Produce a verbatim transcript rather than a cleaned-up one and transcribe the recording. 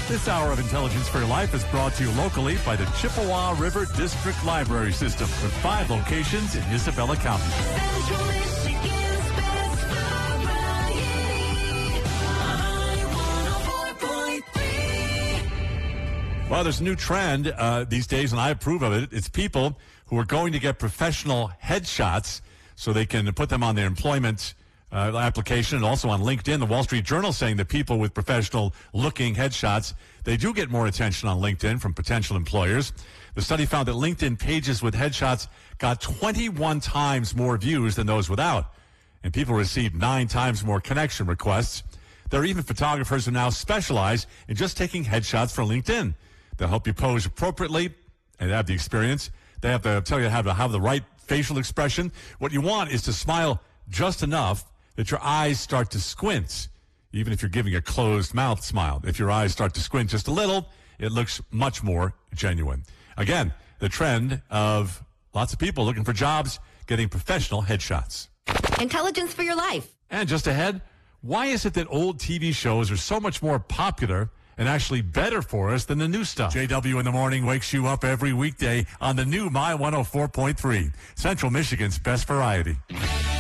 This hour of Intelligence for Your Life is brought to you locally by the Chippewa River District Library System with five locations in Isabella County. Central Michigan's best variety. one oh four point three. Well, there's a new trend uh, these days, and I approve of it. It's people who are going to get professional headshots so they can put them on their employment uh, application and also on LinkedIn. The Wall Street Journal saying that people with professional-looking headshots, they do get more attention on LinkedIn from potential employers. The study found that LinkedIn pages with headshots got twenty-one times more views than those without, and people received nine times more connection requests. There are even photographers who now specialize in just taking headshots for LinkedIn. They'll help you pose appropriately and have the experience. They have to tell you how to have the right facial expression. What you want is to smile just enough that your eyes start to squint, even if you're giving a closed mouth smile. If your eyes start to squint just a little, it looks much more genuine. Again, the trend of lots of people looking for jobs getting professional headshots. Intelligence for your life. And just ahead, why is it that old T V shows are so much more popular and actually better for us than the new stuff? J W in the Morning wakes you up every weekday on the new My one oh four point three, Central Michigan's best variety.